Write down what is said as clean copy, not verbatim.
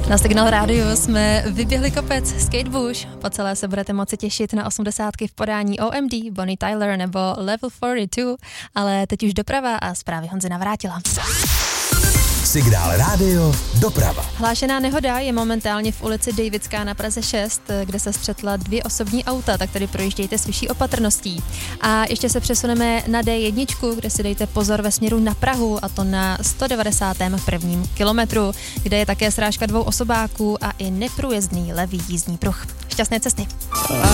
Na Signál rádiu jsme vyběhli kopec Skatebush. Po celé se budete moci těšit na 80 v podání OMD, Bonnie Tyler nebo Level 42, ale teď už doprava a zprávy Honzy Navrátila. Signál rádio, doprava. Hlášená nehoda je momentálně v ulici Davidská na Praze 6, kde se střetla 2 osobní auta, tak tady projíždějte s vyšší opatrností. A ještě se přesuneme na D1, kde si dejte pozor ve směru na Prahu, a to na 191. kilometru, kde je také srážka 2 osobáků a i neprůjezdný levý jízdní pruh. Šťastné cesty.